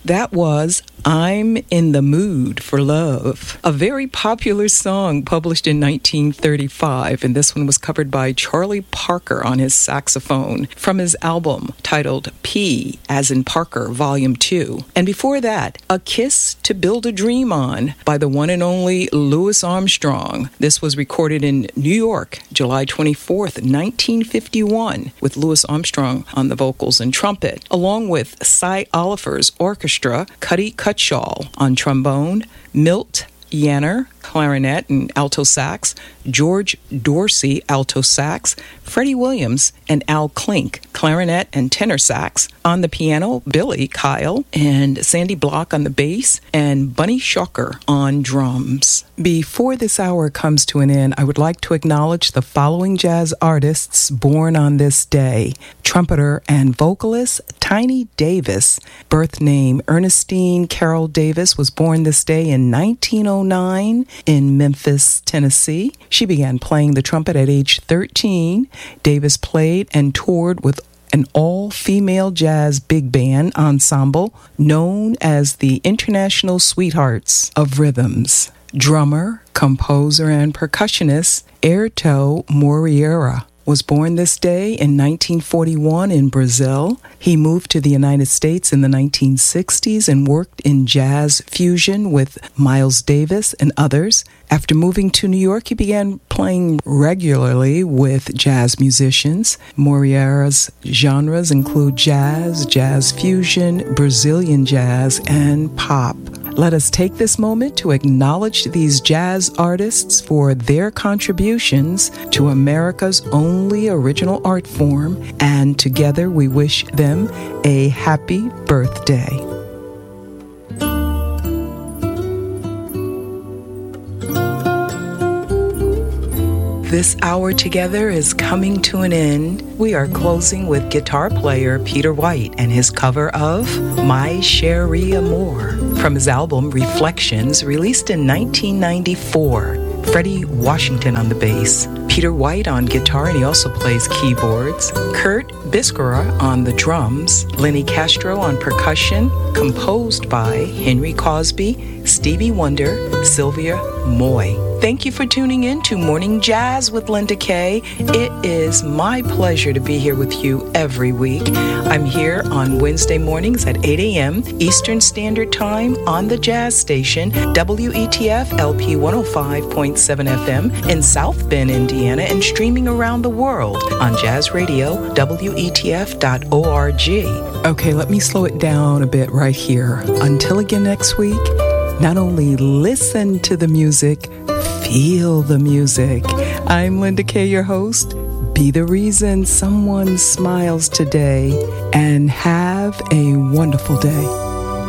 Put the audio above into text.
That was I'm in the Mood for Love, a very popular song published in 1935, and this one was covered by Charlie Parker on his saxophone from his album titled P as in Parker, Volume 2. And before that, A Kiss to Build a Dream On by the one and only Louis Armstrong. This was recorded in New York, July 24th, 1951, with Louis Armstrong on the vocals and trumpet, along with Cy Oliver's orchestra, Cuddy Cutshall on trombone, Milt Yanner, clarinet and alto sax, George Dorsey, alto sax, Freddie Williams and Al Klink, clarinet and tenor sax. On the piano, Billy Kyle and Sandy Block on the bass, and Bunny Shocker on drums. Before this hour comes to an end, I would like to acknowledge the following jazz artists born on this day. Trumpeter and vocalist Tiny Davis, birth name Ernestine Carol Davis, was born this day in 1909 in Memphis, Tennessee. She began playing the trumpet at age 13. Davis played and toured with an all-female jazz big band ensemble known as the International Sweethearts of Rhythms. Drummer, composer, and percussionist Airto Moreira was born this day in 1941 in Brazil. He moved to the United States in the 1960s and worked in jazz fusion with Miles Davis and others. After moving to New York, he began playing regularly with jazz musicians. Moreira's genres include jazz, jazz fusion, Brazilian jazz, and pop. Let us take this moment to acknowledge these jazz artists for their contributions to America's only original art form, and together we wish them a happy birthday. This hour together is coming to an end. We are closing with guitar player Peter White and his cover of My Cherie Amour from his album Reflections, released in 1994. Freddie Washington on the bass, Peter White on guitar, and he also plays keyboards, Kurt Biscara on the drums, Lenny Castro on percussion, composed by Henry Cosby, Stevie Wonder, Sylvia Moy. Thank you for tuning in to Morning Jazz with Linda Kay. It is my pleasure to be here with you every week. I'm here on Wednesday mornings at 8 a.m. Eastern Standard Time on the Jazz Station, WETF LP 105.7 FM in South Bend, Indiana, and streaming around the world on Jazz Radio, WETF.org. Okay, let me slow it down a bit right here. Until again next week, not only listen to the music, feel the music. I'm Linda Kay, your host. Be the reason someone smiles today, and have a wonderful day.